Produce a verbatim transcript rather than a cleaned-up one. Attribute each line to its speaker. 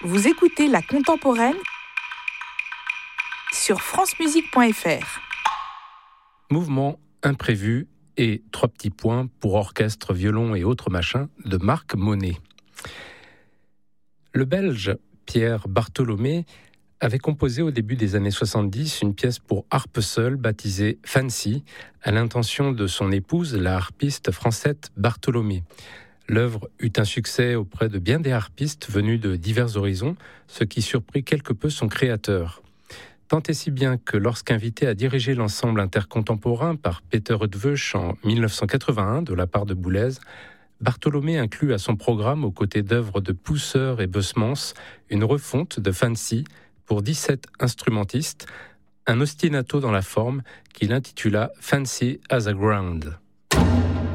Speaker 1: Vous écoutez La Contemporaine sur francemusique point f r.
Speaker 2: Mouvement imprévu et trois petits points pour orchestre, violon et autres machins de Marc Monet. Le Belge Pierre Bartholomé avait composé au début des années soixante-dix une pièce pour harpe seule baptisée Fancy, à l'intention de son épouse, la harpiste Francette Bartholomé. L'œuvre eut un succès auprès de bien des harpistes venus de divers horizons, ce qui surprit quelque peu son créateur. Tant et si bien que lorsqu'invité à diriger l'ensemble intercontemporain par Peter Eötvös en dix-neuf cent quatre-vingt-un de la part de Boulez, Bartholomé inclut à son programme, aux côtés d'œuvres de Pousser et Beusemans, une refonte de Fancy pour dix-sept instrumentistes, un ostinato dans la forme qu'il intitula Fancy as a Ground.